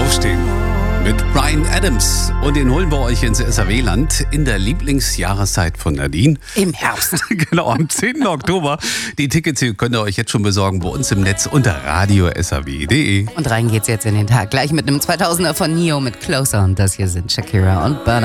Aufstehen mit Bryan Adams. Und den holen wir euch ins SAW-Land in der Lieblingsjahreszeit von Nadine. Im Herbst. Genau, am 10. Oktober. Die Tickets könnt ihr euch jetzt schon besorgen bei uns im Netz unter radio.saw.de. Und rein geht's jetzt in den Tag. Gleich mit einem 2000er von Neo mit Closer. Und das hier sind Shakira und Burna.